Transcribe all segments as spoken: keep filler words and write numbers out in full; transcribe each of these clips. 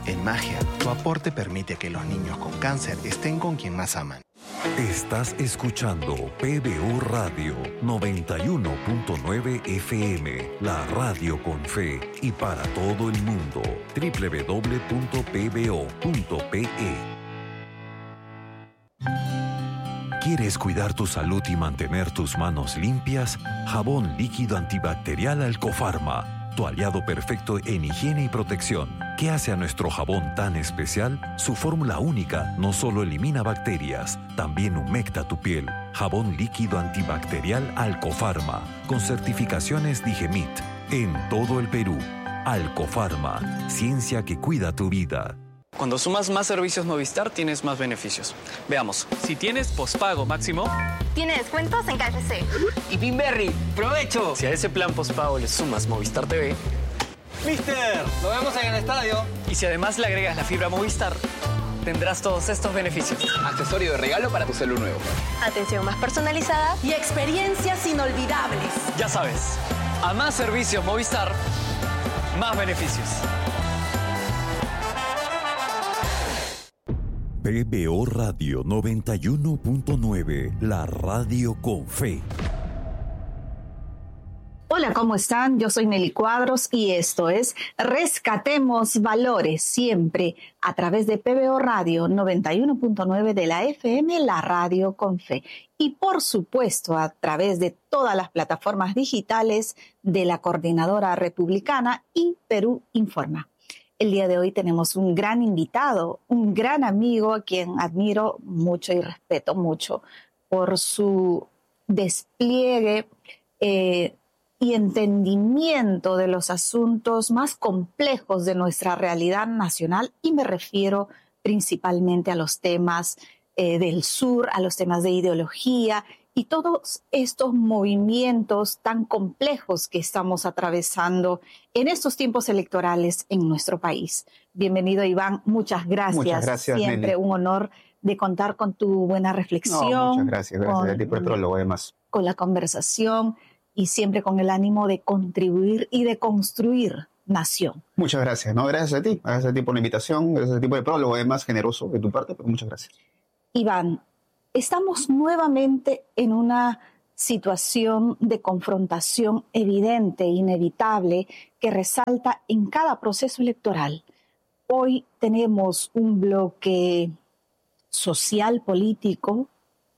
En Magia, tu aporte permite que los niños con cáncer estén con quien más aman. Estás escuchando P B O Radio noventa y uno punto nueve F M, la radio con fe y para todo el mundo. doble u doble u doble u punto p b o punto p e. ¿Quieres cuidar tu salud y mantener tus manos limpias? Jabón líquido antibacterial Alcofarma, tu aliado perfecto en higiene y protección. ¿Qué hace a nuestro jabón tan especial? Su fórmula única no solo elimina bacterias, también humecta tu piel. Jabón líquido antibacterial Alcofarma, con certificaciones Digemit, en todo el Perú. Alcofarma, ciencia que cuida tu vida. Cuando sumas más servicios Movistar, tienes más beneficios. Veamos, si tienes pospago máximo... Tiene descuentos en K F C. Y Pinberry, ¡provecho! Si a ese plan pospago le sumas Movistar T V... ¡Mister! ¡Nos vemos en el estadio! Y si además le agregas la fibra Movistar, tendrás todos estos beneficios. Accesorio de regalo para tu celu nuevo. Atención más personalizada y experiencias inolvidables. Ya sabes, a más servicios Movistar, más beneficios. P B O Radio noventa y uno punto nueve, la radio con fe. Hola, ¿cómo están? Yo soy Nelly Cuadros y esto es Rescatemos Valores, siempre a través de P B O Radio noventa y uno punto nueve de la F M, la radio con fe. Y por supuesto a través de todas las plataformas digitales de la Coordinadora Republicana y Perú Informa. El día de hoy tenemos un gran invitado, un gran amigo a quien admiro mucho y respeto mucho por su despliegue eh, y entendimiento de los asuntos más complejos de nuestra realidad nacional, y me refiero principalmente a los temas eh, del sur, a los temas de ideología y todos estos movimientos tan complejos que estamos atravesando en estos tiempos electorales en nuestro país. Bienvenido, Iván. Muchas gracias. Muchas gracias, Siempre Nelly. Un honor de contar con tu buena reflexión. No, muchas gracias. Gracias con, a ti por el prólogo, además. Con la conversación y siempre con el ánimo de contribuir y de construir nación. Muchas gracias. No, gracias a ti. Gracias a ti por la invitación. Gracias a ti por el prólogo, además generoso de tu parte, pero muchas gracias. Iván, estamos nuevamente en una situación de confrontación evidente e inevitable que resalta en cada proceso electoral. Hoy tenemos un bloque social político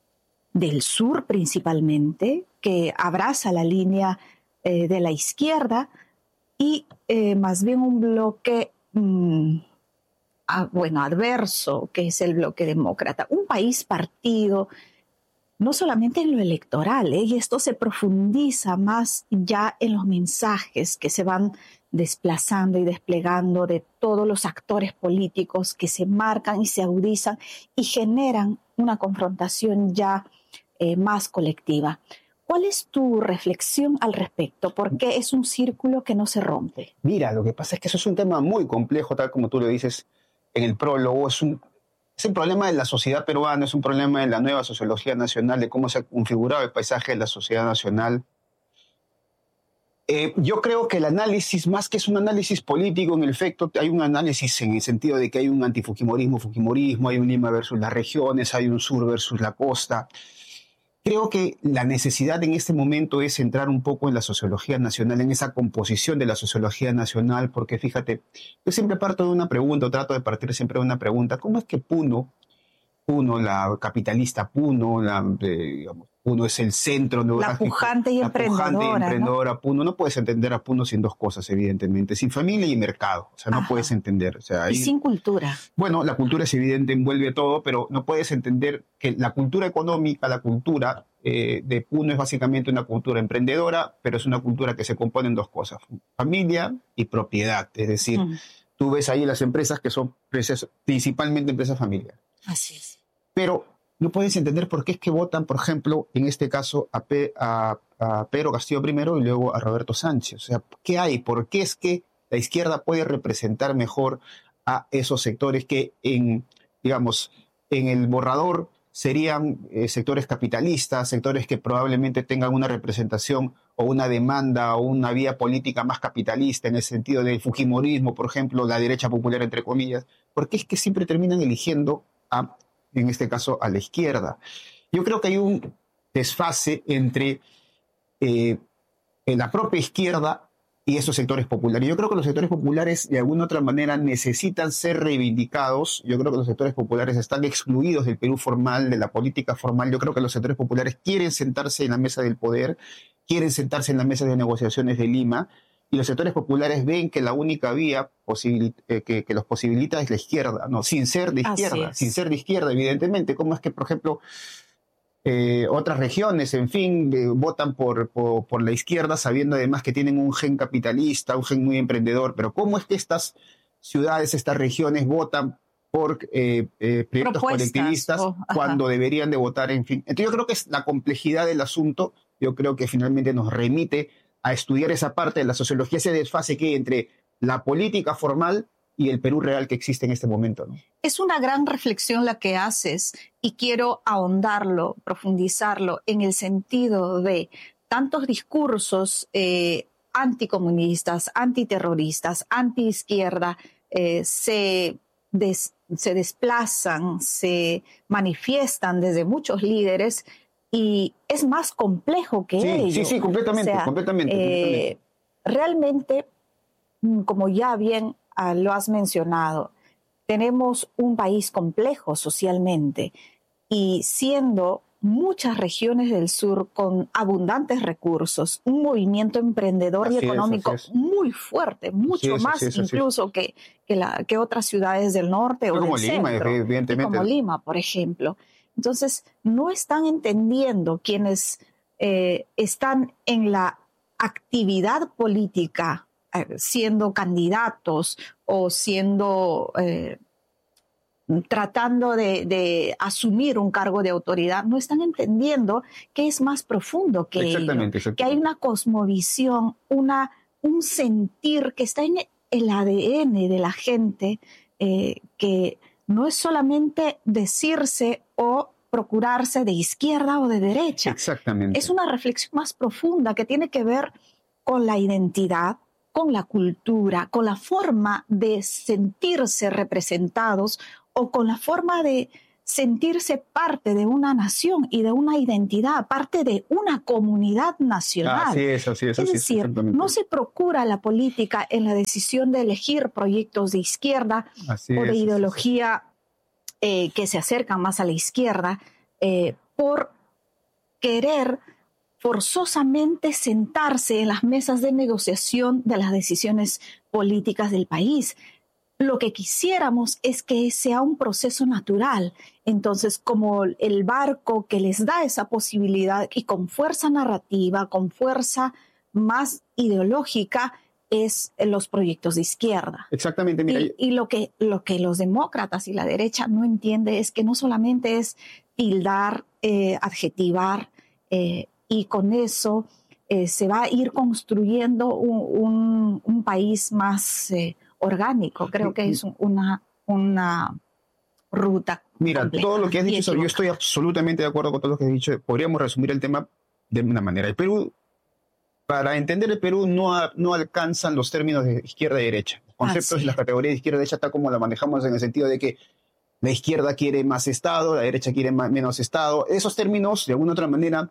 del sur principalmente, que abraza la línea eh, de la izquierda, y eh, más bien un bloque mmm, a, bueno, adverso, que es el bloque demócrata. Un país partido, no solamente en lo electoral, ¿eh? y esto se profundiza más ya en los mensajes que se van desplazando y desplegando de todos los actores políticos que se marcan y se agudizan y generan una confrontación ya eh, más colectiva. ¿Cuál es tu reflexión al respecto? Porque es un círculo que no se rompe. Mira, lo que pasa es que eso es un tema muy complejo, tal como tú lo dices en el prólogo. Es un, es un problema de la sociedad peruana, es un problema de la nueva sociología nacional, de cómo se ha configurado el paisaje de la sociedad nacional. Eh, yo creo que el análisis, más que es un análisis político, en el efecto, hay un análisis en el sentido de que hay un antifujimorismo, fujimorismo, hay un Lima versus las regiones, hay un sur versus la costa. Creo que la necesidad en este momento es entrar un poco en la sociología nacional, en esa composición de la sociología nacional, porque fíjate, yo siempre parto de una pregunta, o trato de partir siempre de una pregunta: ¿cómo es que Puno, Puno, la capitalista Puno, la, eh, digamos, Puno es el centro neurálgico, la pujante y la emprendedora, pujante y emprendedora, ¿no? Puno, no puedes entender a Puno sin dos cosas, evidentemente, sin familia y mercado, o sea, no Ajá. puedes entender. O sea, ahí, y sin cultura. Bueno, la cultura es evidente, envuelve todo, pero no puedes entender que la cultura económica, la cultura eh, de Puno es básicamente una cultura emprendedora, pero es una cultura que se compone en dos cosas: familia y propiedad. Es decir, mm. tú ves ahí las empresas que son empresas, principalmente empresas familiares. Así es. Pero no puedes entender por qué es que votan, por ejemplo, en este caso, a, Pe, a, a Pedro Castillo primero y luego a Roberto Sánchez. O sea, ¿qué hay? ¿Por qué es que la izquierda puede representar mejor a esos sectores que, en, digamos, en el borrador serían eh, sectores capitalistas, sectores que probablemente tengan una representación o una demanda o una vía política más capitalista en el sentido del fujimorismo, por ejemplo, la derecha popular, entre comillas, porque es que siempre terminan eligiendo, a, en este caso, a la izquierda. Yo creo que hay un desfase entre eh, la propia izquierda y esos sectores populares. Yo creo que los sectores populares de alguna u otra manera necesitan ser reivindicados. Yo creo que los sectores populares están excluidos del Perú formal, de la política formal. Yo creo que los sectores populares quieren sentarse en la mesa del poder, quieren sentarse en la mesa de negociaciones de Lima, y los sectores populares ven que la única vía posibil- eh, que, que los posibilita es la izquierda, ¿no? Sin ser de izquierda, sin ser de izquierda, evidentemente. ¿Cómo es que, por ejemplo, Eh, otras regiones, en fin, eh, votan por, por, por la izquierda sabiendo además que tienen un gen capitalista, un gen muy emprendedor? Pero ¿cómo es que estas ciudades, estas regiones votan por eh, eh, proyectos Propuestas, colectivistas oh, cuando deberían de votar, en fin? Entonces yo creo que es la complejidad del asunto, yo creo que finalmente nos remite a estudiar esa parte de la sociología, ese desfase que hay entre la política formal y el Perú real que existe en este momento, ¿no? Es una gran reflexión la que haces y quiero ahondarlo, profundizarlo en el sentido de tantos discursos eh, anticomunistas, antiterroristas, antiizquierda, eh, se, des, se desplazan, se manifiestan desde muchos líderes y es más complejo que sí, ello. Sí, sí, completamente, o sea, completamente, eh, completamente. Realmente, como ya bien Uh, lo has mencionado, tenemos un país complejo socialmente y siendo muchas regiones del sur con abundantes recursos, un movimiento emprendedor así y económico es, es. muy fuerte, mucho es, más es, incluso que, que, la, que otras ciudades del norte Pero o como del Lima, centro, evidentemente. como Lima, por ejemplo. Entonces, no están entendiendo quienes eh, están en la actividad política siendo candidatos o siendo eh, tratando de, de asumir un cargo de autoridad, no están entendiendo que es más profundo que exactamente, ello, exactamente. que hay una cosmovisión, una, un sentir que está en el A D N de la gente, eh, que no es solamente decirse o procurarse de izquierda o de derecha. Exactamente. Es una reflexión más profunda que tiene que ver con la identidad, con la cultura, con la forma de sentirse representados o con la forma de sentirse parte de una nación y de una identidad, parte de una comunidad nacional. Así es, así es. Es así decir, es, no se procura la política en la decisión de elegir proyectos de izquierda así o de es, ideología eh, que se acercan más a la izquierda eh, por querer forzosamente sentarse en las mesas de negociación de las decisiones políticas del país. Lo que quisiéramos es que sea un proceso natural. Entonces, como el barco que les da esa posibilidad y con fuerza narrativa, con fuerza más ideológica, es los proyectos de izquierda. Exactamente. Mira, y, y lo que, lo que los demócratas y la derecha no entiende es que no solamente es tildar, eh, adjetivar, eh, y con eso eh, se va a ir construyendo un, un, un país más eh, orgánico. Creo que es una, una ruta Mira, compleja todo lo que has dicho, yo estoy absolutamente de acuerdo con todo lo que has dicho. Podríamos resumir el tema de una manera. El Perú, para entender el Perú, no, ha, no alcanzan los términos de izquierda y derecha. Los conceptos ah, sí. y las categorías de izquierda y derecha está como la manejamos en el sentido de que la izquierda quiere más Estado, la derecha quiere más, menos Estado. Esos términos, de alguna u otra manera,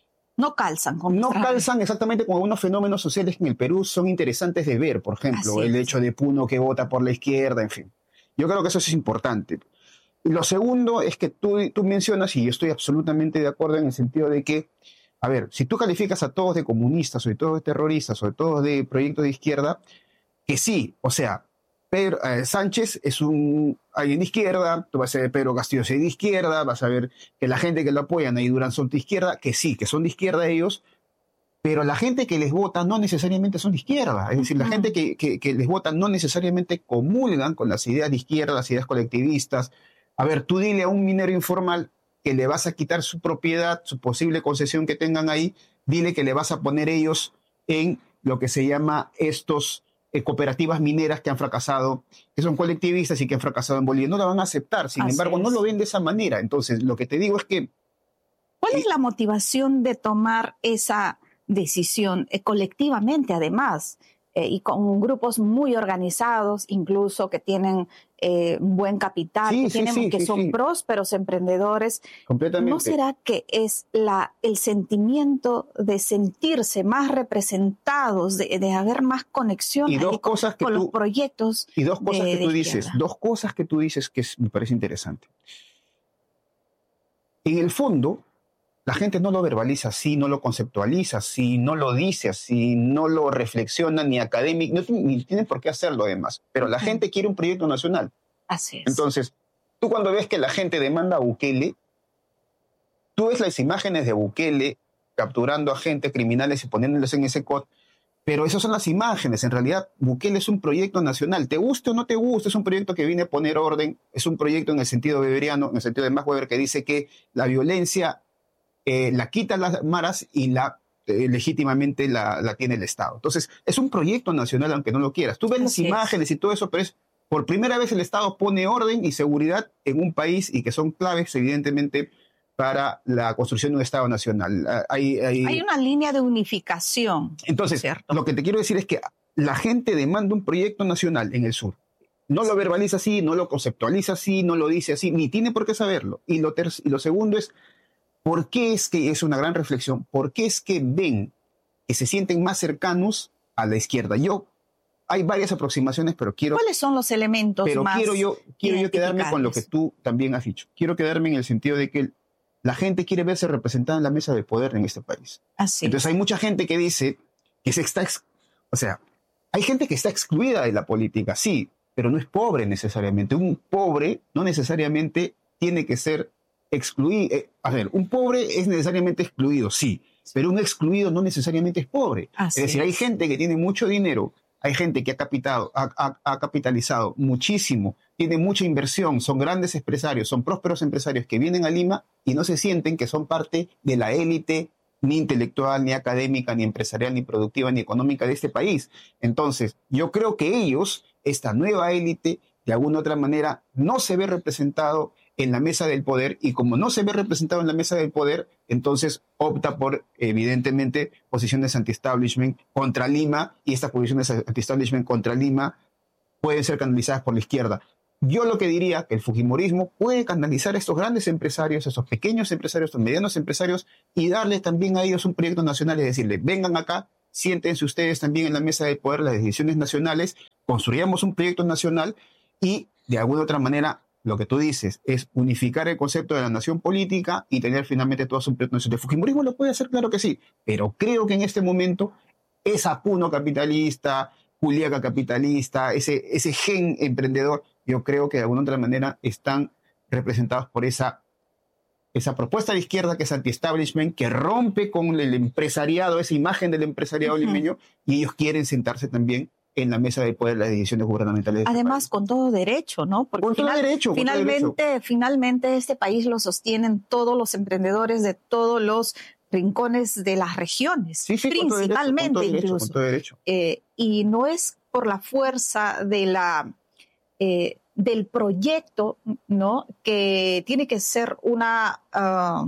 no calzan. Con no calzan exactamente con algunos fenómenos sociales que en el Perú son interesantes de ver. Por ejemplo, Así el es. hecho de Puno que vota por la izquierda, en fin. Yo creo que eso es importante. Lo segundo es que tú, tú mencionas, y yo estoy absolutamente de acuerdo en el sentido de que, a ver, si tú calificas a todos de comunistas, o de todos de terroristas, o de todos de proyectos de izquierda, que sí, o sea, Pedro, eh, Sánchez es un alguien de izquierda, tú vas a ver Pedro Castillo de izquierda, vas a ver que la gente que lo apoyan ahí Durán son de izquierda, que sí, que son de izquierda ellos, pero la gente que les vota no necesariamente son de izquierda. Es decir, uh-huh. la gente que, que, que les vota no necesariamente comulgan con las ideas de izquierda, las ideas colectivistas. A ver, tú dile a un minero informal que le vas a quitar su propiedad, su posible concesión que tengan ahí, dile que le vas a poner ellos en lo que se llama estos eh, cooperativas mineras que han fracasado, que son colectivistas y que han fracasado en Bolivia. No la van a aceptar, sin Así embargo, es. no lo ven de esa manera. Entonces, lo que te digo es que... ¿Cuál es la motivación de tomar esa decisión eh, colectivamente, además, eh, y con grupos muy organizados, incluso que tienen eh, buen capital, Sí, que, sí, tienen, sí, que sí, son sí. prósperos emprendedores. Completamente. ¿No será que es la, el sentimiento de sentirse más representados, de, de haber más conexión Y ahí dos con, cosas que con tú- los proyectos Y dos cosas de, que tú de dices, izquierda? dos cosas que tú dices que es- me parece interesante. En el fondo, la gente no lo verbaliza así, no lo conceptualiza así, no lo dice así, no lo reflexiona ni académico, no tiene- ni tiene por qué hacerlo además. Pero la Ujú. gente quiere un proyecto nacional. Así es. Entonces, tú cuando ves que la gente demanda a Bukele, tú ves las imágenes de Bukele capturando a gente, criminales y poniéndolos en ese C O T, pero esas son las imágenes. En realidad, Bukele es un proyecto nacional. Te guste o no te guste, es un proyecto que viene a poner orden, es un proyecto en el sentido weberiano, en el sentido de Max Weber, que dice que la violencia eh, la quitan las maras y la eh, legítimamente la, la tiene el Estado. Entonces, es un proyecto nacional, aunque no lo quieras. Tú ves las Así es. imágenes y todo eso, pero es por primera vez el Estado pone orden y seguridad en un país y que son claves, evidentemente, para la construcción de un Estado nacional. Ah, Hay, hay- Hay una línea de unificación. Entonces, ¿cierto? lo que te quiero decir es que la gente demanda un proyecto nacional en el sur. No lo verbaliza así, no lo conceptualiza así, no lo dice así, ni tiene por qué saberlo. Y lo, ter- y lo segundo es, ¿por qué es que es una gran reflexión? ¿Por qué es que ven que se sienten más cercanos a la izquierda? Yo, hay varias aproximaciones, pero quiero, ¿Cuáles son los elementos pero más quiero yo, quiero yo quedarme con lo que identificables? tú también has dicho. Quiero quedarme en el sentido de que la gente quiere verse representada en la mesa de poder en este país. Así Entonces hay mucha gente que dice que se está, ex- o sea, hay gente que está excluida de la política, sí, pero no es pobre necesariamente. Un pobre no necesariamente tiene que ser excluido. Eh, a ver, un pobre es necesariamente excluido, sí, pero un excluido no necesariamente es pobre. Así es decir, hay es. gente que tiene mucho dinero, hay gente que ha, capitado, ha, ha- ha capitalizado muchísimo, tiene mucha inversión, son grandes empresarios, son prósperos empresarios que vienen a Lima y no se sienten que son parte de la élite ni intelectual, ni académica, ni empresarial, ni productiva, ni económica de este país. Entonces, yo creo que ellos, esta nueva élite, de alguna u otra manera, no se ve representado en la mesa del poder, y como no se ve representado en la mesa del poder, entonces opta por, evidentemente, posiciones anti-establishment contra Lima, y estas posiciones anti-establishment contra Lima pueden ser canalizadas por la izquierda. Yo lo que diría que el fujimorismo puede canalizar a estos grandes empresarios, a estos pequeños empresarios, a estos medianos empresarios, y darle también a ellos un proyecto nacional y decirle, vengan acá, siéntense ustedes también en la mesa de poder, las decisiones nacionales, construyamos un proyecto nacional y, de alguna u otra manera, lo que tú dices es unificar el concepto de la nación política y tener finalmente todo un proyecto nacional. El fujimorismo lo puede hacer, claro que sí, pero creo que en este momento esa puno capitalista, Juliaca capitalista, ese, ese gen emprendedor, yo creo que de alguna otra manera están representados por esa, esa propuesta de izquierda que es anti-establishment, que rompe con el empresariado, esa imagen del empresariado Ujú. limeño, y ellos quieren sentarse también en la mesa de poder de las decisiones gubernamentales. De este Además, país. con todo derecho, ¿no? Porque Con todo derecho, con todo finalmente, finalmente este país lo sostienen todos los emprendedores de todos los rincones de las regiones, Sí, sí, con todo derecho, con principalmente todo derecho, incluso. con todo derecho. Eh, y no es por la fuerza de la eh, del proyecto, ¿no? Que tiene que ser una ah,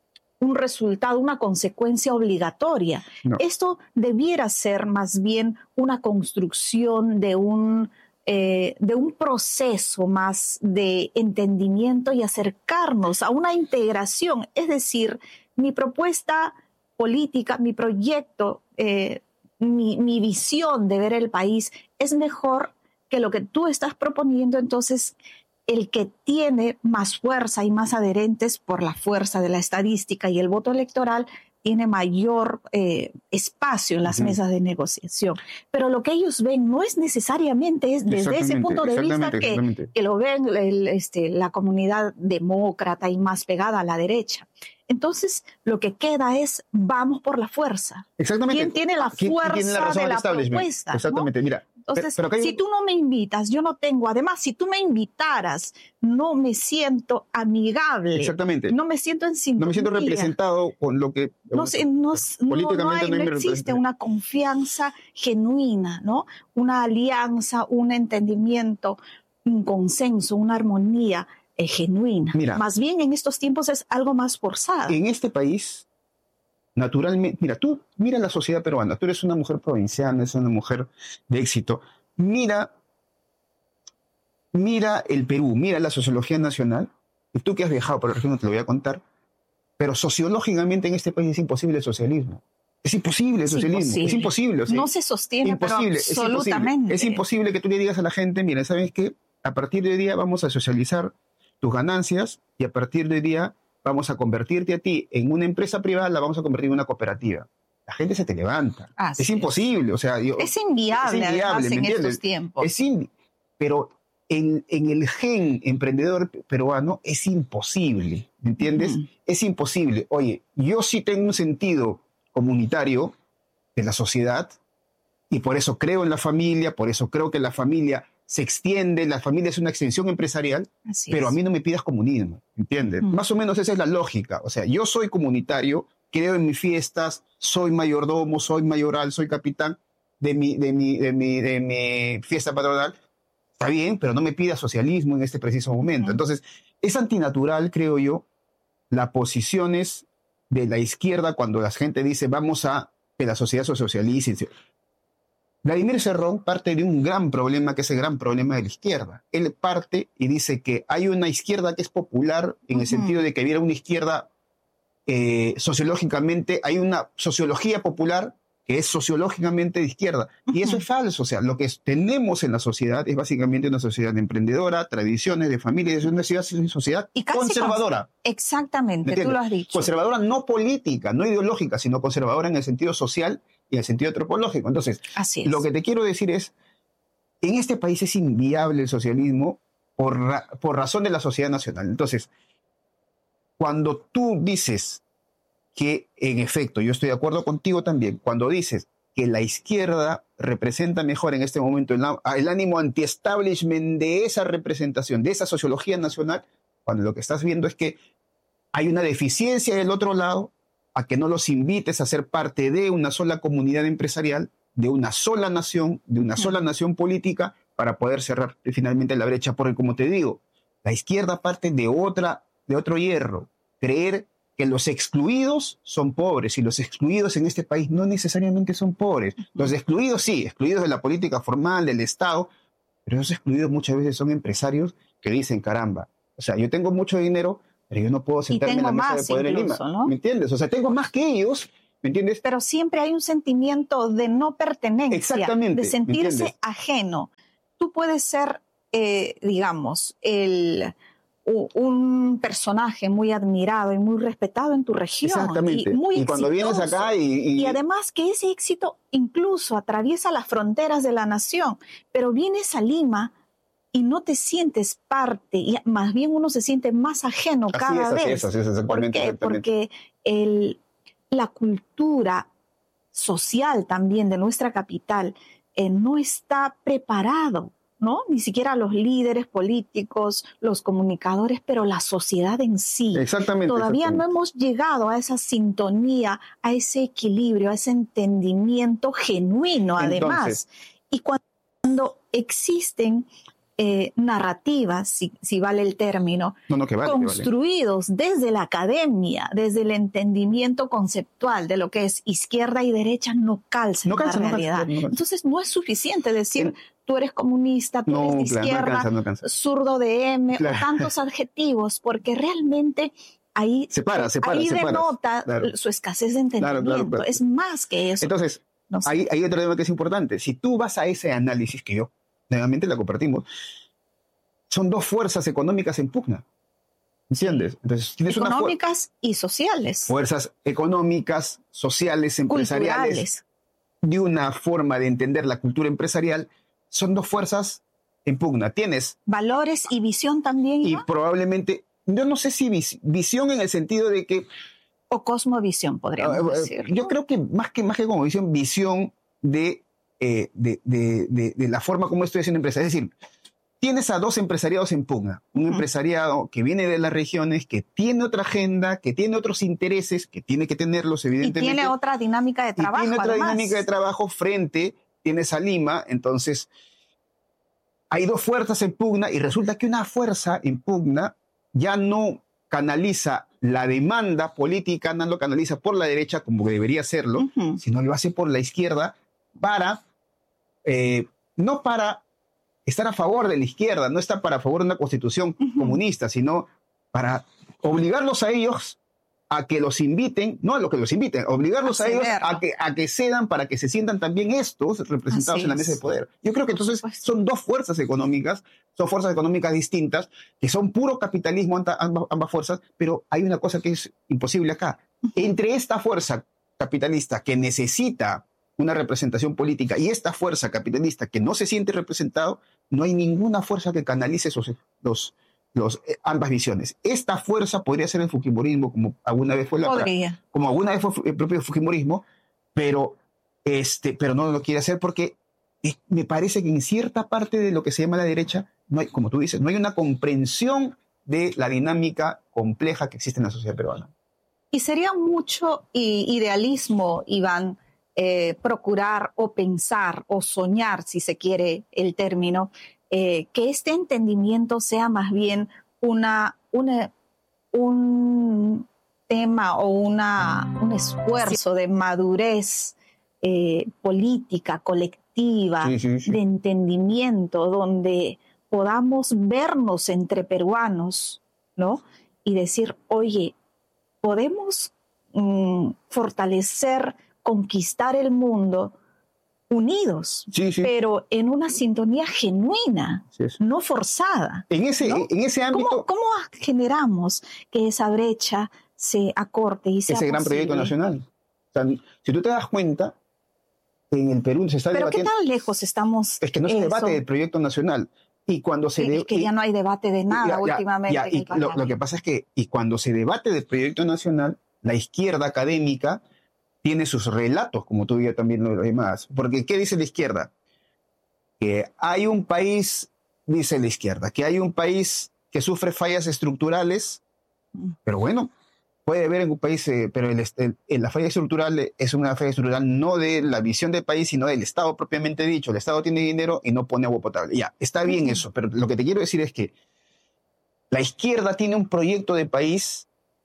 un resultado, una consecuencia obligatoria. No. Esto debiera ser más bien una construcción de un eh, de un proceso más de entendimiento y acercarnos a una integración. Es decir, mi propuesta política, mi proyecto, eh, mi, mi visión de ver el país es mejor que lo que tú estás proponiendo. Entonces, el que tiene más fuerza y más adherentes por la fuerza de la estadística y el voto electoral tiene mayor eh, espacio en las Ujú. mesas de negociación. Pero lo que ellos ven no es necesariamente es desde ese Exactamente, punto de vista exactamente, que, exactamente. que lo ven el, este, la comunidad demócrata y más pegada a la derecha. Entonces, lo que queda es vamos por la fuerza. Exactamente. ¿Quién tiene la ¿Quién- quién fuerza tiene razón de al la establishment? propuesta? ¿no? Exactamente, mira. Entonces, pero acá hay si un- tú no me invitas, yo no tengo. Además, si tú me invitaras, no me siento amigable. Exactamente. No me siento en sintonía. No me siento representado con lo que... No, sé, no, no, políticamente no, hay- no hay no mi existe representación. una confianza genuina, ¿no? Una alianza, un entendimiento, un consenso, una armonía eh, genuina. Mira. Más bien en estos tiempos es algo más forzado. En este país, naturalmente, mira, tú mira la sociedad peruana, tú eres una mujer provinciana, eres una mujer de éxito, mira, mira el Perú, mira la sociología nacional, y tú que has viajado por la región no te lo voy a contar, pero sociológicamente en este país es imposible el socialismo. Es imposible el Es socialismo, imposible. es imposible. O sea, No se sostiene, imposible, pero es absolutamente. imposible. Es imposible que tú le digas a la gente, mira, ¿sabes qué? A partir de hoy día vamos a socializar tus ganancias y a partir de hoy día vamos a convertirte a ti en una empresa privada, la vamos a convertir en una cooperativa. La gente se te levanta. Así es imposible. O sea, yo, Es inviable, es inviable, además, ¿me en entiendes? estos tiempos. Es in- pero en, en el gen emprendedor peruano es imposible, ¿me entiendes? Ujú. Es imposible. Oye, yo sí tengo un sentido comunitario de la sociedad y por eso creo en la familia, por eso creo que la familia se extiende, la familia es una extensión empresarial, Así pero es. a mí no me pidas comunismo, ¿entiendes? Mm. Más o menos esa es la lógica. O sea, yo soy comunitario, creo en mis fiestas, soy mayordomo, soy mayoral, soy capitán de mi, de mi, de mi, de mi fiesta patronal. Está bien, pero no me pidas socialismo en este preciso momento. Mm. Entonces, es antinatural, creo yo, las posiciones de la izquierda cuando la gente dice vamos a que la sociedad se socialice. Vladimir Cerrón parte de un gran problema, que es el gran problema de la izquierda. Él parte y dice que hay una izquierda que es popular en el Ujú. sentido de que hubiera una izquierda eh, sociológicamente, hay una sociología popular que es sociológicamente de izquierda. Y eso Ujú. es falso. O sea, lo que tenemos en la sociedad es básicamente una sociedad emprendedora, tradiciones de familia, es una sociedad, sociedad Y casi conservadora. Exactamente, ¿Me tú entiendes? lo has dicho. Conservadora no política, no ideológica, sino conservadora en el sentido social y en el sentido antropológico. Entonces, Así es. lo que te quiero decir es, en este país es inviable el socialismo por, ra- por razón de la sociedad nacional. Entonces, cuando tú dices que, en efecto, yo estoy de acuerdo contigo también, cuando dices que la izquierda representa mejor en este momento el, á- el ánimo anti-establishment de esa representación, de esa sociología nacional, cuando lo que estás viendo es que hay una deficiencia del otro lado, a que no los invites a ser parte de una sola comunidad empresarial, de una sola nación, de una sola nación política, para poder cerrar finalmente la brecha. Porque, como te digo, la izquierda parte de, otra, de otro hierro, creer que los excluidos son pobres, y los excluidos en este país no necesariamente son pobres. Los excluidos sí, excluidos de la política formal, del Estado, pero esos excluidos muchas veces son empresarios que dicen, caramba, o sea, yo tengo mucho dinero, pero yo no puedo sentarme en tengo la mesa más de poder incluso, en Lima. ¿no? ¿Me entiendes? O sea, tengo más que ellos, ¿me entiendes? Pero siempre hay un sentimiento de no pertenencia, Exactamente, de ¿me sentirse entiendes? ajeno. Tú puedes ser, eh, digamos, el, u- un personaje muy admirado y muy respetado en tu región. Exactamente. Y, muy Y cuando vienes exitoso. acá y... y- Y además que ese éxito incluso atraviesa las fronteras de la nación, pero vienes a Lima y no te sientes parte, y más bien uno se siente más ajeno así cada es, así vez. es, así es, ¿Por exactamente. qué? exactamente. Porque el, la cultura social también de nuestra capital eh, no está preparado, ¿no? Ni siquiera los líderes políticos, los comunicadores, pero la sociedad en sí. Exactamente. Todavía no exactamente. hemos llegado a esa sintonía, a ese equilibrio, a ese entendimiento genuino, además. Entonces- Y cuando existen eh, narrativas, si, si vale el término, No, no, que vale, que vale. construidos desde la academia, desde el entendimiento conceptual de lo que es izquierda y derecha, no calza No calza, en no la calza, realidad. no calza. Entonces no es suficiente decir En- tú eres comunista, tú No, eres de claro, no izquierda, alcanza, no alcanza. zurdo de M, Claro. o tantos adjetivos, porque realmente ahí, Separa, separa, ahí separa. denota Claro. su escasez de Claro, entendimiento. claro, claro. Es más que eso. Entonces, No sé. hay, hay otro tema que es importante. Si tú vas a ese análisis, que yo, nuevamente la compartimos, son dos fuerzas económicas en pugna. ¿Entiendes? Entonces, tienes una fu- Económicas y sociales, fuerzas económicas, sociales, empresariales, culturales. de una forma de entender la cultura empresarial, son dos fuerzas en pugna. Tienes, Valores y visión también, y Iván, probablemente, yo no sé si vis- visión en el sentido de que, o cosmovisión, podríamos eh, eh, decir. yo creo que más que, más que como visión, visión de, eh, de, de- de- de la forma como estoy haciendo empresa. Es decir, tienes a dos empresariados en pugna. Un Ujú. empresariado que viene de las regiones, que tiene otra agenda, que tiene otros intereses, que tiene que tenerlos, Y evidentemente. tiene otra dinámica de y trabajo. tiene otra además. dinámica de trabajo frente, tienes a Lima, entonces hay dos fuerzas en pugna y resulta que una fuerza en pugna ya no canaliza la demanda política no lo canaliza por la derecha como que debería hacerlo, uh-huh. sino lo hace por la izquierda para, eh, no para estar a favor de la izquierda, no está para a favor de una constitución uh-huh. comunista, sino para obligarlos a ellos a que los inviten, no a lo que los inviten, obligarlos a, a ellos a que, a que cedan para que se sientan también estos representados Así en la mesa es. de poder. Yo creo que entonces son dos fuerzas económicas, son fuerzas económicas distintas, que son puro capitalismo ambas, ambas fuerzas, pero hay una cosa que es imposible acá. Entre esta fuerza capitalista que necesita una representación política y esta fuerza capitalista que no se siente representado, no hay ninguna fuerza que canalice esos los Los, eh, ambas visiones. Esta fuerza podría ser el fujimorismo, como alguna vez fue la podría. como alguna vez fue el propio fujimorismo, pero, este, pero no lo quiere hacer porque eh, me parece que en cierta parte de lo que se llama la derecha, no hay, como tú dices, no hay una comprensión de la dinámica compleja que existe en la sociedad peruana. Y sería mucho idealismo, Iván, eh, procurar o pensar o soñar, si se quiere el término, Eh, que este entendimiento sea más bien una, una, un tema o una, un esfuerzo de madurez eh, política, colectiva, sí, sí, sí. de entendimiento, donde podamos vernos entre peruanos, ¿no? Y decir, oye, podemos mm, fortalecer, conquistar el mundo unidos, sí, sí. pero en una sintonía genuina, sí, sí. no forzada. En ese, ¿no? en ese ámbito... ¿Cómo, ¿Cómo generamos que esa brecha se acorte y sea Ese gran posible? proyecto nacional. O sea, si tú te das cuenta, en el Perú se está ¿Pero debatiendo... qué tan lejos estamos? Es que no se eso? debate del proyecto nacional. Y cuando se... Es de... que ya no hay debate de nada ya, últimamente. Ya, y lo, lo que pasa es que, y cuando se debate del proyecto nacional, la izquierda académica tiene sus relatos, como tú ya también lo demás. Porque, ¿qué dice la izquierda? Que hay un país, dice la izquierda, que hay un país que sufre fallas estructurales, pero bueno, puede haber en un país, eh, pero el, el, la falla estructural es una falla estructural no de la visión del país, sino del Estado propiamente dicho. El Estado tiene dinero y no pone agua potable. Ya, está bien uh-huh. eso, pero lo que te quiero decir es que la izquierda tiene un proyecto de país,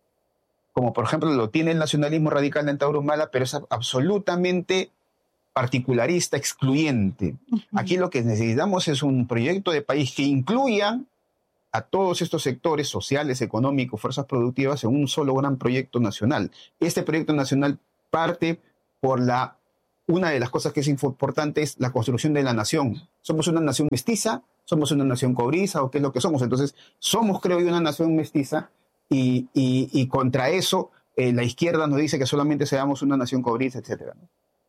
como por ejemplo lo tiene el nacionalismo radical en Tauro Humala, pero es absolutamente particularista, excluyente. Uh-huh. Aquí lo que necesitamos es un proyecto de país que incluya a todos estos sectores sociales, económicos, fuerzas productivas en un solo gran proyecto nacional. Este proyecto nacional parte por la... Una de las cosas que es importante es la construcción de la nación. Somos una nación mestiza, somos una nación cobriza, o qué es lo que somos. Entonces, somos, creo yo, una nación mestiza, Y, y, y contra eso eh, la izquierda nos dice que solamente seamos una nación cobriza, etcétera, ¿no?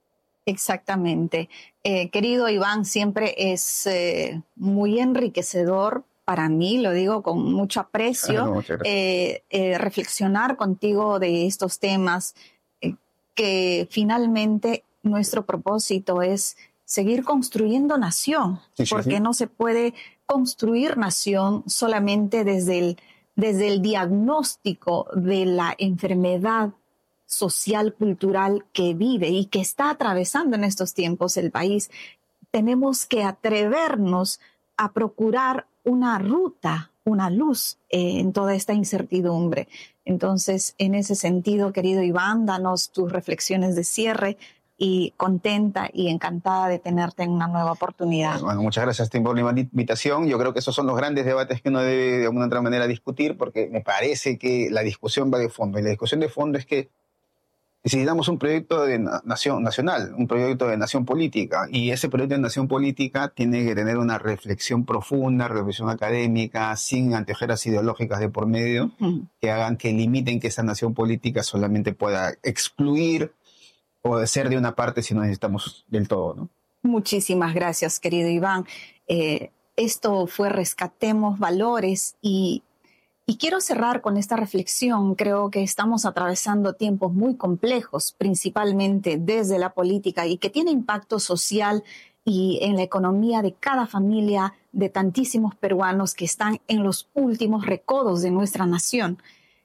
Exactamente. Eh, querido Iván, siempre es eh, muy enriquecedor para mí, lo digo con mucho aprecio, ah, no, eh, eh, reflexionar contigo de estos temas, eh, que finalmente nuestro propósito es seguir construyendo nación, sí, sí, porque sí. no se puede construir nación solamente desde el desde el diagnóstico de la enfermedad social, cultural que vive y que está atravesando en estos tiempos el país. Tenemos que atrevernos a procurar una ruta, una luz eh, en toda esta incertidumbre. Entonces, en ese sentido, querido Iván, danos tus reflexiones de cierre y contenta y encantada de tenerte en una nueva oportunidad. Bueno, muchas gracias, Tim, por la invitación. Yo creo que esos son los grandes debates que uno debe de alguna otra manera discutir, porque me parece que la discusión va de fondo. Y la discusión de fondo es que necesitamos un proyecto de nación nacional, un proyecto de nación política. Y ese proyecto de nación política tiene que tener una reflexión profunda, reflexión académica, sin anteojeras ideológicas de por medio, uh-huh. que hagan, que limiten que esa nación política solamente pueda excluir o de ser de una parte si no necesitamos del todo, ¿no? Muchísimas gracias, querido Iván. Eh, esto fue Rescatemos Valores y, y quiero cerrar con esta reflexión. Creo que estamos atravesando tiempos muy complejos, principalmente desde la política, y que tiene impacto social y en la economía de cada familia de tantísimos peruanos que están en los últimos recodos de nuestra nación.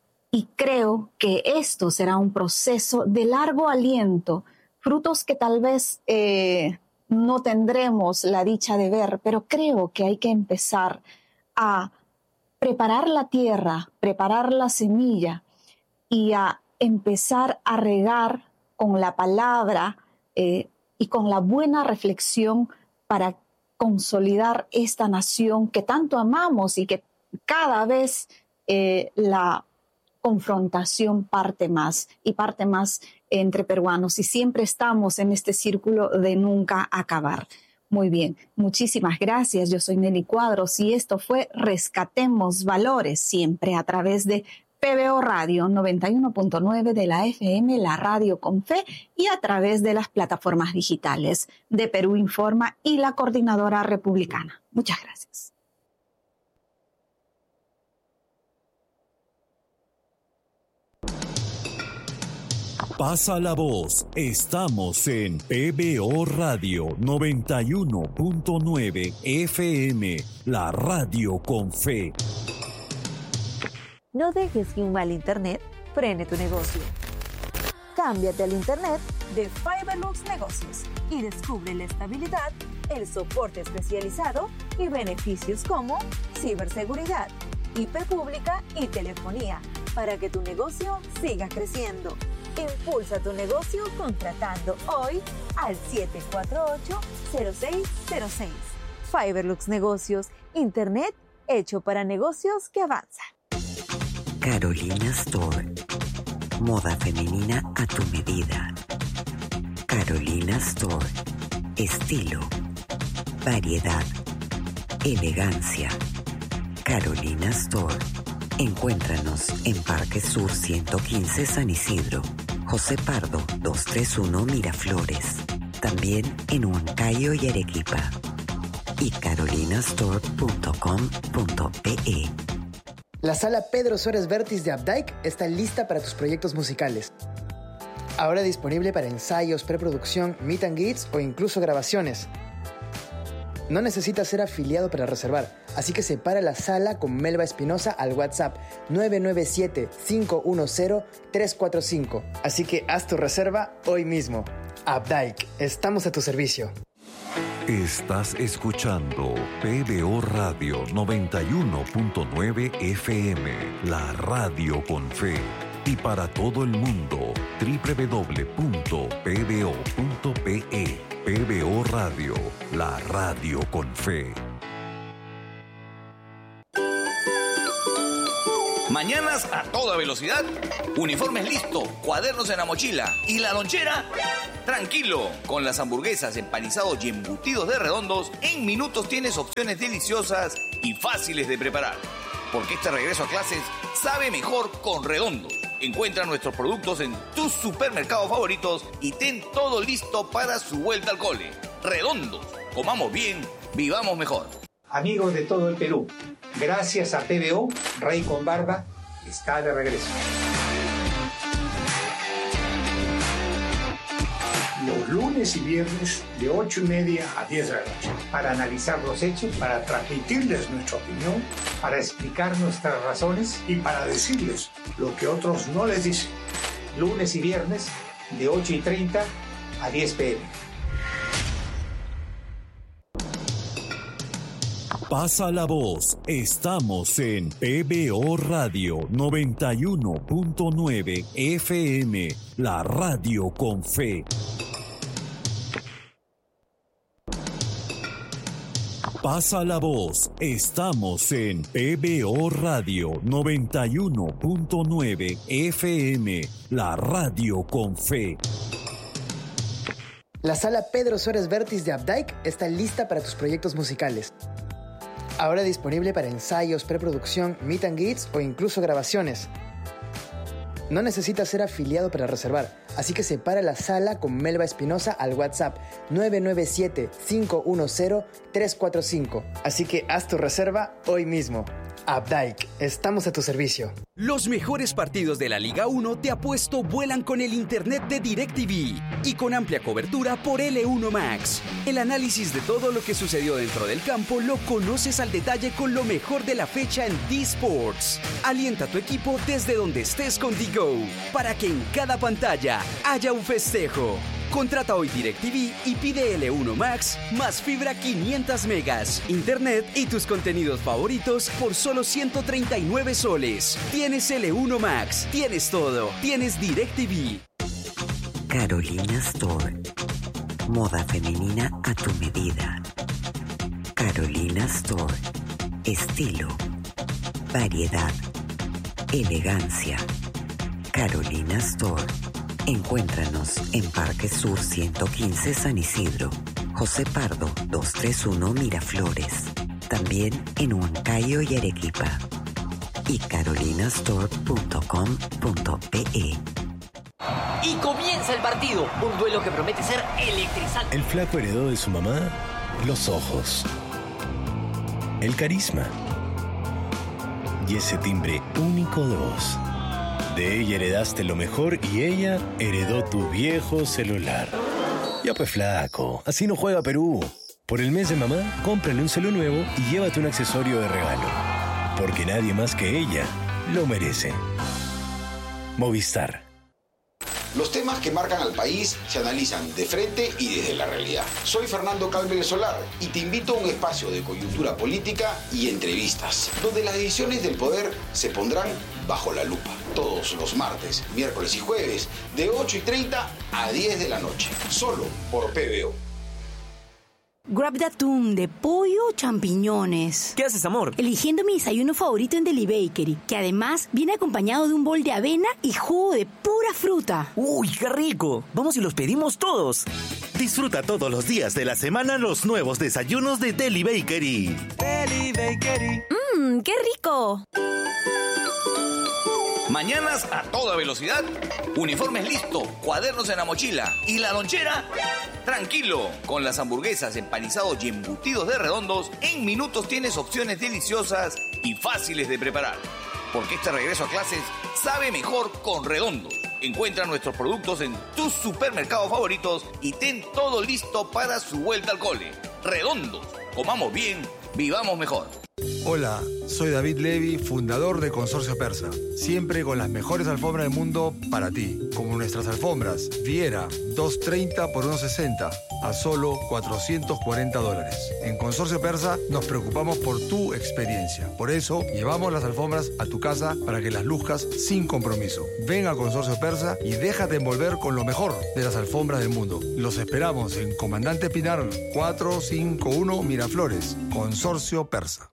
Y creo que esto será un proceso de largo aliento, frutos que tal vez eh, no tendremos la dicha de ver, pero creo que hay que empezar a preparar la tierra, preparar la semilla, y a empezar a regar con la palabra eh, y con la buena reflexión para consolidar esta nación que tanto amamos y que cada vez eh, la confrontación parte más y parte más entre peruanos y siempre estamos en este círculo de nunca acabar. Muy bien, muchísimas gracias. Yo soy Nelly Cuadros y esto fue Rescatemos Valores, siempre a través de P B O Radio noventa y uno punto nueve de la F M, la radio con fe, y a través de las plataformas digitales de Perú Informa y la Coordinadora Republicana. Muchas gracias. Pasa la voz. Estamos en P B O Radio noventa y uno punto nueve F M, la radio con fe. No dejes que un mal internet frene tu negocio. Cámbiate al internet de Fiberlux Negocios y descubre la estabilidad, el soporte especializado y beneficios como ciberseguridad, I P pública y telefonía para que tu negocio siga creciendo. Impulsa tu negocio contratando hoy al siete cuatro ocho, cero seis cero seis. Fiberlux Negocios, internet hecho para negocios que avanzan. Carolina Store. Moda femenina a tu medida. Carolina Store. Estilo, variedad, elegancia. Carolina Store. Encuéntranos en Parque Sur ciento quince San Isidro, José Pardo doscientos treinta y uno Miraflores. También en Huancayo y Arequipa. Y carolinastore punto com punto pe. La sala Pedro Suárez Vértiz de Updike está lista para tus proyectos musicales. Ahora disponible para ensayos, preproducción, meet and greets o incluso grabaciones. No necesitas ser afiliado para reservar, así que separa la sala con Melba Espinosa al WhatsApp nueve nueve siete, cinco uno cero, tres cuatro cinco. Así que haz tu reserva hoy mismo. Updike, estamos a tu servicio. Estás escuchando P B O Radio noventa y uno punto nueve F M, la radio con fe. Y para todo el mundo, doble u doble u doble u punto p b o punto p e. P B O Radio, la radio con fe. Mañanas a toda velocidad, uniformes listos, cuadernos en la mochila y la lonchera. Tranquilo, con las hamburguesas, empanizados y embutidos de Redondos, en minutos tienes opciones deliciosas y fáciles de preparar. Porque este regreso a clases sabe mejor con Redondos. Encuentra nuestros productos en tus supermercados favoritos y ten todo listo para su vuelta al cole. Redondos, comamos bien, vivamos mejor. Amigos de todo el Perú, gracias a P B O, Rey con Barba está de regreso. Los lunes y viernes de ocho y media a diez de la noche, para analizar los hechos, para transmitirles nuestra opinión, para explicar nuestras razones y para decirles lo que otros no les dicen. Lunes y viernes de ocho y treinta a diez pe eme. Pasa la voz. Estamos en P B O Radio noventa y uno punto nueve F M, la radio con fe. Pasa la voz. Estamos en P B O Radio noventa y uno punto nueve F M, la radio con fe. La sala Pedro Suárez Vértiz de Updike está lista para tus proyectos musicales. Ahora disponible para ensayos, preproducción, meet and greets o incluso grabaciones. No necesitas ser afiliado para reservar, así que separa la sala con Melba Espinosa al WhatsApp nueve nueve siete, cinco uno cero, tres cuatro cinco. Así que haz tu reserva hoy mismo. Updike, estamos a tu servicio. Los mejores partidos de la Liga uno de Apuesto vuelan con el internet de DirecTV y con amplia cobertura por L uno Max. El análisis de todo lo que sucedió dentro del campo lo conoces al detalle con lo mejor de la fecha en D-Sports. Alienta a tu equipo desde donde estés con D-Go para que en cada pantalla haya un festejo. Contrata hoy DirecTV y pide L uno Max más fibra quinientos megas, internet y tus contenidos favoritos por solo ciento treinta y nueve soles. Tienes L uno Max, tienes todo, tienes DirecTV. Carolina Store. Moda femenina a tu medida. Carolina Store. Estilo. Variedad. Elegancia. Carolina Store. Encuéntranos en Parque Sur ciento quince San Isidro, José Pardo doscientos treinta y uno Miraflores, también en Huancayo y Arequipa, y carolinastore punto com punto pe. Y comienza el partido, un duelo que promete ser electrizante. El flaco heredó de su mamá los ojos, el carisma y ese timbre único de voz. De ella heredaste lo mejor y ella heredó tu viejo celular. Ya pues flaco, así no juega Perú. Por el mes de mamá, cómprale un celu nuevo y llévate un accesorio de regalo. Porque nadie más que ella lo merece. Movistar. Los temas que marcan al país se analizan de frente y desde la realidad. Soy Fernando Calvel Solar y te invito a un espacio de coyuntura política y entrevistas, donde las decisiones del poder se pondrán bajo la lupa. Todos los martes, miércoles y jueves, de ocho y treinta a diez de la noche, solo por P B O. Grab de atún, de pollo o champiñones. ¿Qué haces, amor? Eligiendo mi desayuno favorito en Deli Bakery, que además viene acompañado de un bol de avena y jugo de pura fruta. ¡Uy, qué rico! Vamos y los pedimos todos. Disfruta todos los días de la semana los nuevos desayunos de Deli Bakery. Deli Bakery. ¡Mmm, qué rico! Mañanas a toda velocidad, uniformes listo, cuadernos en la mochila y la lonchera, tranquilo. Con las hamburguesas, empanizados y embutidos de Redondos, en minutos tienes opciones deliciosas y fáciles de preparar. Porque este regreso a clases sabe mejor con Redondos. Encuentra nuestros productos en tus supermercados favoritos y ten todo listo para su vuelta al cole. Redondos, comamos bien, vivamos mejor. Hola, soy David Levy, fundador de Consorcio Persa. Siempre con las mejores alfombras del mundo para ti. Como nuestras alfombras Viera, doscientos treinta por ciento sesenta, a solo cuatrocientos cuarenta dólares. En Consorcio Persa nos preocupamos por tu experiencia. Por eso, llevamos las alfombras a tu casa para que las luzcas sin compromiso. Ven a Consorcio Persa y déjate envolver con lo mejor de las alfombras del mundo. Los esperamos en Comandante Pinar cuatrocientos cincuenta y uno Miraflores. Consorcio Persa.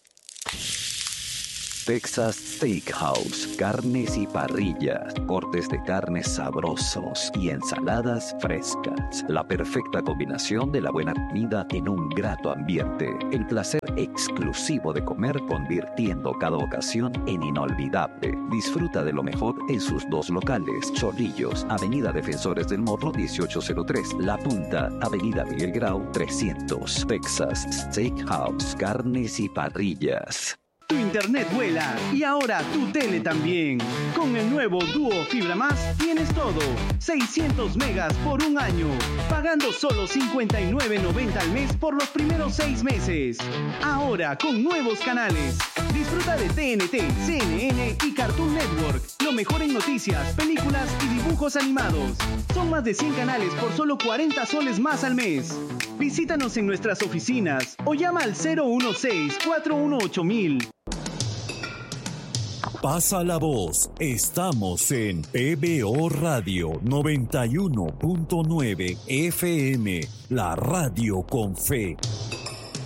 Texas Steakhouse, carnes y parrillas, cortes de carnes sabrosos y ensaladas frescas. La perfecta combinación de la buena comida en un grato ambiente. El placer exclusivo de comer convirtiendo cada ocasión en inolvidable. Disfruta de lo mejor en sus dos locales. Chorrillos, Avenida Defensores del Morro dieciocho cero tres. La Punta, Avenida Miguel Grau trescientos. Texas Steakhouse, carnes y parrillas. Tu internet vuela y ahora tu tele también. Con el nuevo Duo Fibra Más tienes todo. seiscientos megas por un año. Pagando solo cincuenta y nueve noventa al mes por los primeros seis meses. Ahora con nuevos canales. Disfruta de T N T, C N N y Cartoon Network. Lo mejor en noticias, películas y dibujos animados. Son más de cien canales por solo cuarenta soles más al mes. Visítanos en nuestras oficinas o llama al cero uno seis, cuatro uno ocho mil. Pasa la voz. Estamos en P B O Radio noventa y uno punto nueve F M, la radio con fe.